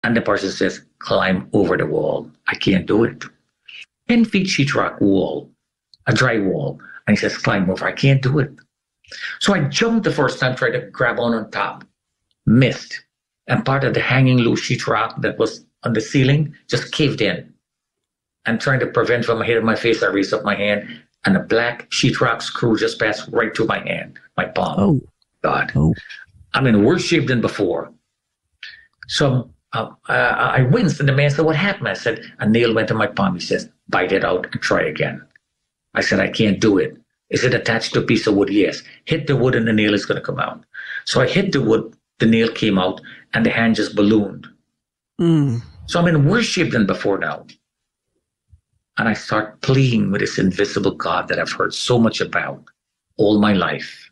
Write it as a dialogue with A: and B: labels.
A: And the person says, climb over the wall. I can't do it. 10 feet sheetrock wall, a dry wall. And he says, climb over. I can't do it. So I jumped the first time, tried to grab on top, missed. And part of the hanging loose sheetrock that was on the ceiling just caved in. And trying to prevent from hitting my face, I raised up my hand, and a black sheetrock screw just passed right through my hand, my palm.
B: Oh.
A: God.
B: Oh.
A: I'm in worse shape than before. So I winced, and the man said, what happened? I said, a nail went in my palm. He says, bite it out and try again. I said, I can't do it. Is it attached to a piece of wood? Yes. Hit the wood and the nail is going to come out. So I hit the wood, the nail came out, and the hand just ballooned. So I'm in worse shape than before now. And I start pleading with this invisible God that I've heard so much about all my life.